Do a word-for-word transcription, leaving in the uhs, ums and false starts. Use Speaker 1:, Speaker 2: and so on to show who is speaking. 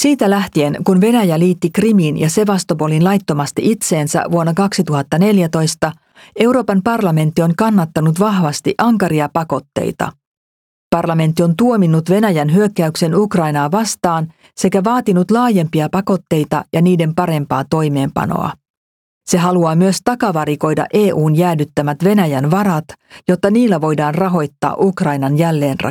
Speaker 1: Siitä lähtien, kun Venäjä liitti Krimin ja Sevastopolin laittomasti itseensä vuonna kaksituhattaneljätoista, Euroopan parlamentti on kannattanut vahvasti ankaria pakotteita. Parlamentti on tuominnut Venäjän hyökkäyksen Ukrainaa vastaan sekä vaatinut laajempia pakotteita ja niiden parempaa toimeenpanoa. Se haluaa myös takavarikoida E U:n jäädyttämät Venäjän varat, jotta niillä voidaan rahoittaa Ukrainan jälleenrakentamista.